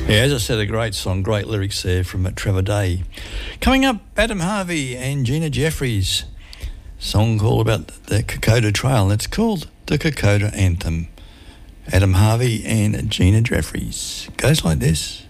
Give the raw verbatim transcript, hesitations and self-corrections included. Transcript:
Yeah, as I said, a great song, great lyrics there from Trevor Day. Coming up, Adam Harvey and Gina Jeffries. Song called about the Kokoda Trail. It's called the Kokoda Anthem. Adam Harvey and Gina Jeffries. Goes like this.